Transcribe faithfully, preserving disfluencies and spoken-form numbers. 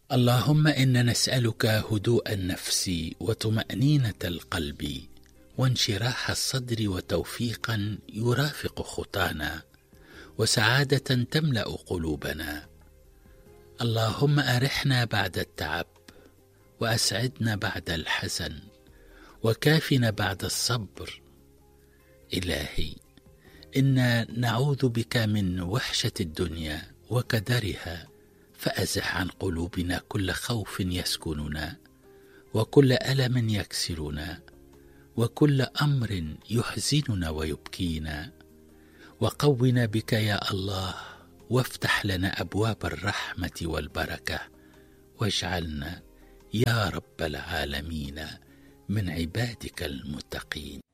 اللهم إنا نسألك هدوء النفس وطمأنينة القلب وانشراح الصدر وتوفيقا يرافق خطانا وسعادة تملأ قلوبنا. اللهم أرحنا بعد التعب وأسعدنا بعد الحزن وكافنا بعد الصبر. إلهي، إنا نعوذ بك من وحشة الدنيا وكدرها، فأزح عن قلوبنا كل خوف يسكننا وكل ألم يكسرنا وكل أمر يحزننا ويبكينا، وقونا بك يا الله، وافتح لنا أبواب الرحمة والبركة، واجعلنا يا رب العالمين من عبادك المتقين.